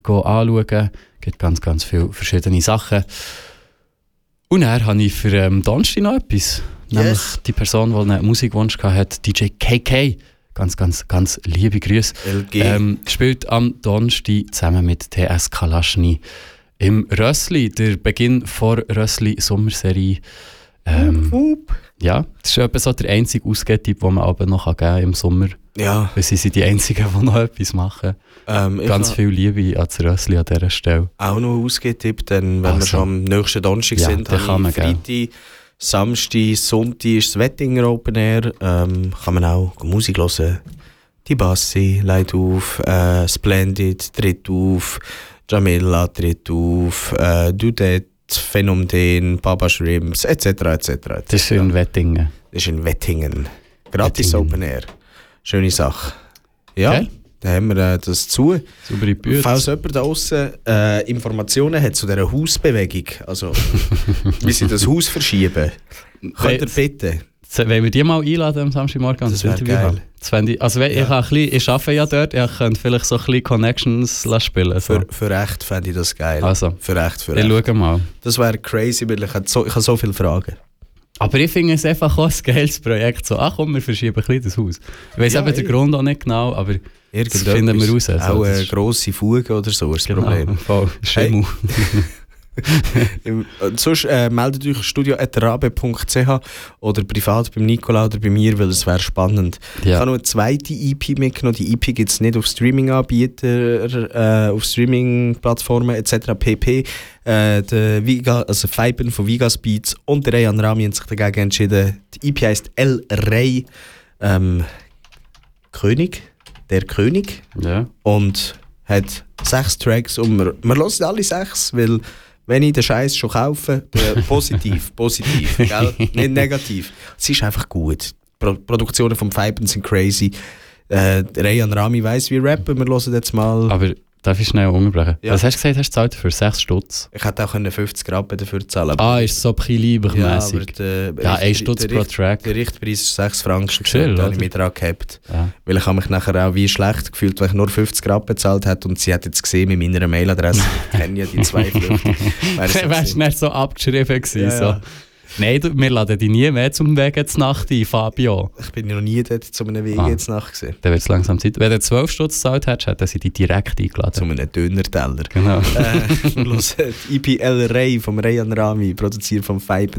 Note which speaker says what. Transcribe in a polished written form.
Speaker 1: anschauen. Es gibt ganz, ganz viele verschiedene Sachen. Und dann habe ich für Donnerstag noch etwas.
Speaker 2: Yes.
Speaker 1: Nämlich die Person, die einen Musikwunsch hatte, DJ KK. Ganz, ganz, ganz liebe Grüße.
Speaker 2: LG.
Speaker 1: Spielt am Donnerstag zusammen mit TS Kalaschny im Rössli. Der Beginn der Rössli-Sommerserie. Ja, das ist etwa so der einzige Ausgehtipp, den man aber noch geben kann im Sommer.
Speaker 2: Ja.
Speaker 1: Weil sie sind die Einzigen, die noch etwas machen. Ganz viel Liebe an das Rössli an dieser Stelle.
Speaker 2: Auch noch ausgetippt, denn wenn wir schon am nächsten Donnerstag sind,
Speaker 1: dann kann man
Speaker 2: Freitag, Samstag, Sonntag ist das Wettinger Open Air. Kann man auch Musik hören. Die Bassi leitet auf, Splendid tritt auf, Jamila tritt auf, Dudette, Phänomen, Baba Shrimps, etc. etc.
Speaker 1: Das ist in Wettingen.
Speaker 2: Das ist in Wettingen. Gratis Open Air. Schöne Sache. Ja,
Speaker 1: okay.
Speaker 2: Dann haben wir das zu.
Speaker 1: Saubere Bücher.
Speaker 2: Falls jemand da draussen Informationen hat zu dieser Hausbewegung, also wie sie das Haus verschieben, könnt ihr bitte.
Speaker 1: Wollen wir die mal einladen am Samstagmorgen?
Speaker 2: Das wäre geil.
Speaker 1: Ich arbeite ja dort, ich könnte vielleicht so ein bisschen Connections spielen. So.
Speaker 2: Für echt fände ich das geil.
Speaker 1: Also,
Speaker 2: für echt.
Speaker 1: Ich schaue mal.
Speaker 2: Das wäre crazy, weil ich habe so viele Fragen.
Speaker 1: Aber ich finde es einfach auch ein geiles Projekt. So, komm, wir verschieben ein bisschen das Haus. Ich weiss eben den Grund auch nicht genau, aber das finden wir raus.
Speaker 2: Auch
Speaker 1: so,
Speaker 2: eine grosse Fuge oder so ist das Problem.
Speaker 1: Voll. Schimmel.
Speaker 2: Sonst meldet euch studio@rabe.ch oder privat beim Nicola oder bei mir, weil es wäre spannend.
Speaker 1: Ja.
Speaker 2: Ich habe noch eine zweite EP mitgenommen. Die EP gibt es nicht auf Streaming-Anbieter, auf Streaming-Plattformen etc. pp. Der Viga, also Feiben von Vigas Beats und der Rayan Rami haben sich dagegen entschieden. Die EP heisst El Rey, König, der König.
Speaker 1: Ja.
Speaker 2: Und hat 6 Tracks und wir hören alle 6, weil wenn ich den Scheiß schon kaufe, positiv, gell? Nicht negativ. Es ist einfach gut. Produktionen vom Feiben sind crazy. Rayan Rami weiss, wie rappen. Wir hören jetzt mal.
Speaker 1: Aber darf ich schnell unterbrechen?
Speaker 2: Ja.
Speaker 1: Was hast du gesagt, hast du gezahlt für 6 Stutz?
Speaker 2: Ich hätte auch 50 Rappen dafür zahlen.
Speaker 1: Ist so ein bisschen liebermässig.
Speaker 2: Ja,
Speaker 1: 1 Stutz pro Track.
Speaker 2: Der Richtpreis ist 6 Franken.
Speaker 1: Chill,
Speaker 2: da habe ich mich dran gehabt.
Speaker 1: Ja.
Speaker 2: Weil ich habe mich nachher auch wie schlecht gefühlt, weil ich nur 50 Rappen bezahlt habe und sie hat jetzt gesehen mit meiner Mailadresse, ich kenne ja die 2 Flüchte.
Speaker 1: Wärst du nicht so abgeschrieben gewesen?
Speaker 2: Ja,
Speaker 1: so.
Speaker 2: ja.
Speaker 1: Nein, wir laden dich nie mehr zum Weg jetzt Nacht ein, Fabio.
Speaker 2: Ich bin ja noch nie dort zu einem Weg jetzt Nacht gesehen.
Speaker 1: Dann wird es langsam Zeit. Wenn du 12 Stutz gezahlt hättest, hätten sie dich direkt eingeladen.
Speaker 2: Zu einem Döner-Teller.
Speaker 1: Genau.
Speaker 2: Wir hören die EP El Rey vom Rayan Rami, produziert vom Feiben.